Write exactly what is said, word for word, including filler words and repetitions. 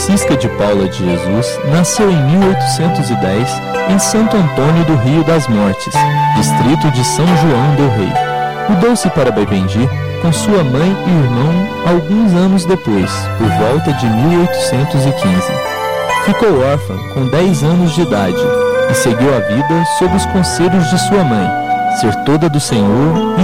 Francisca de Paula de Jesus nasceu em mil oitocentos e dez em Santo Antônio do Rio das Mortes, distrito de São João del Rei. Mudou-se para Baipendi com sua mãe e irmão alguns anos depois, por volta de mil oitocentos e quinze. Ficou órfã com dez anos de idade e seguiu a vida sob os conselhos de sua mãe, ser toda do Senhor e